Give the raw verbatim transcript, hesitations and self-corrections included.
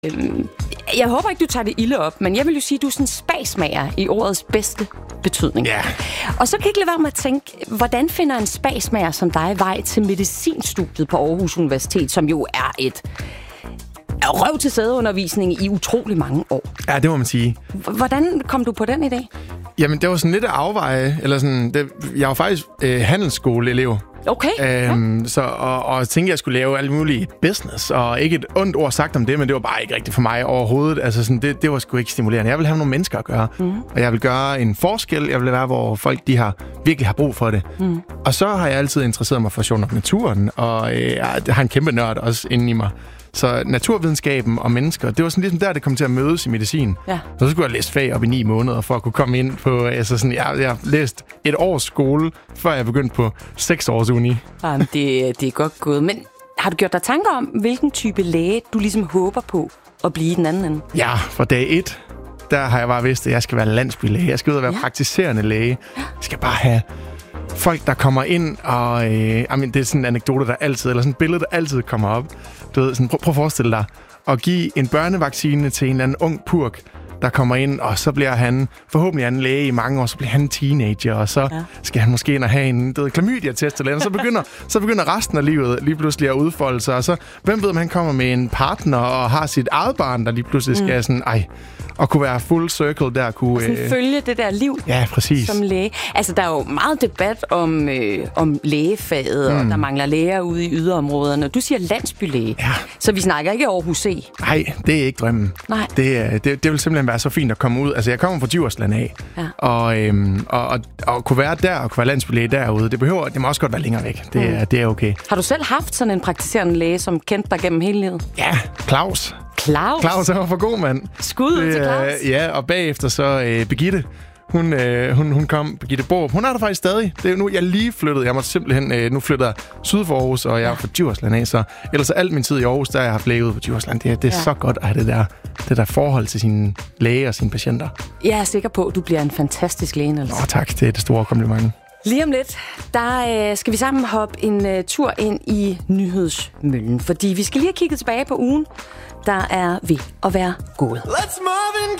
Øhm, jeg håber ikke, du tager det ilde op, men jeg vil jo sige, at du er sådan en spasmager i ordets bedste betydning. Ja. Og så kan jeg ikke lade være med at tænke, hvordan finder en spasmager som dig vej til medicinstudiet på Aarhus Universitet, som jo er et røv til sædeundervisning i utrolig mange år. Ja, det må man sige. Hvordan kom du på den idé? Jamen, det var sådan lidt at afveje, eller sådan, det, jeg var faktisk øh, handelsskoleelev. Okay. Øhm, ja. så, og, og tænkte, at jeg skulle lave alt muligt business, og ikke et ondt ord sagt om det, men det var bare ikke rigtigt for mig overhovedet. Altså, sådan, det, det var sgu ikke stimulerende. Jeg vil have nogle mennesker at gøre, mm. og jeg vil gøre en forskel. Jeg vil være, hvor folk de har, virkelig har brug for det. Mm. Og så har jeg altid interesseret mig for sjovt nok naturen, og øh, jeg har en kæmpe nørd også inde i mig. Så naturvidenskaben og mennesker, det var sådan ligesom der, det kom til at mødes i medicin. Ja. Så skulle jeg læse fag op i ni måneder for at kunne komme ind på... Altså sådan, jeg, jeg har læst et års skole, før jeg begyndte på seks års uni. Jamen, det, det er godt gået. Men har du gjort dig tanker om, hvilken type læge, du ligesom håber på at blive i den anden ende? Ja, fra dag et, der har jeg bare vidst, at jeg skal være landsbylæge. Jeg skal ud og være ja. praktiserende læge. Jeg skal bare have... folk, der kommer ind, og øh, I mean, det er sådan en anekdote, der altid, eller sådan et billede, der altid kommer op. Du ved, sådan, prøv, prøv at forestille dig at give en børnevaccine til en eller anden ung purk, der kommer ind, og så bliver han forhåbentlig en læge i mange år, så bliver han en teenager, og så ja. skal han måske ind og have en klamydia-test eller andet, så begynder, så begynder resten af livet lige pludselig at udfolde sig, og så, hvem ved, om han kommer med en partner og har sit eget barn, der lige pludselig skal mm. sådan, ej, og kunne være full circle der. Kunne, og sådan øh... følge det der liv ja, præcis. Som læge. Altså, der er jo meget debat om, øh, om lægefaget, mm. og der mangler læger ude i yderområderne. Du siger landsbylæge, ja. så vi snakker ikke Aarhus C. Nej, det er ikke drømmen. Nej. Det, det, det vil simpelthen være så fint at komme ud. Altså, jeg kommer fra Djursland af, ja. og, øhm, og, og, og kunne være der, og kunne være landsbylæge derude, det behøver, det må også godt være længere væk. Det, mm. det er okay. Har du selv haft sådan en praktiserende læge, som kendte dig gennem hele livet? Ja, Claus. Claus? Claus er for god, mand. Skud ud til Claus. Ja, og bagefter så øh, Birgitte. Hun, øh, hun, hun kom, Birgitte Borup. Hun er der faktisk stadig. Det er nu, jeg lige flyttede. Jeg måtte simpelthen, øh, nu flytter jeg syd for Aarhus, og jeg er fra Djursland af. Så ellers er alt min tid i Aarhus, der jeg har læge ude på Djursland. Det, det er ja. så godt at have det der, det der forhold til sine læger og sine patienter. Jeg er sikker på, at du bliver en fantastisk læge, Niels. Åh, tak. Det er det store kompliment. Lige om lidt, der øh, skal vi sammen hoppe en øh, tur ind i nyhedsmøllen. Fordi vi skal lige have kigget tilbage på ugen, der er ved at være gået. Let's Marvin